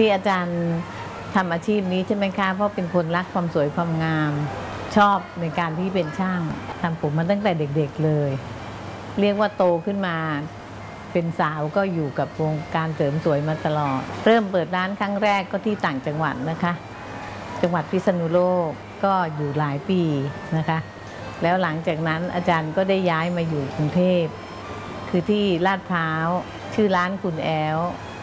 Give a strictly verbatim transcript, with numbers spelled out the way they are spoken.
ที่อาจารย์ทำอาชีพนี้ใช่ไหมคะเพราะเป็นคนรักความสวยความงามชอบในการที่เป็นช่างทำผมมาตั้งแต่เด็กๆเลยเรียกว่าโตขึ้นมาเป็นสาวก็อยู่กับวงการเสริมสวยมาตลอดเริ่มเปิดร้านครั้งแรกก็ที่ต่างจังหวัดนะคะจังหวัดพิษณุโลกก็อยู่หลายปีนะคะแล้วหลังจากนั้นอาจารย์ก็ได้ย้ายมาอยู่กรุงเทพคือที่ลาดพร้าวชื่อร้านคุณแอล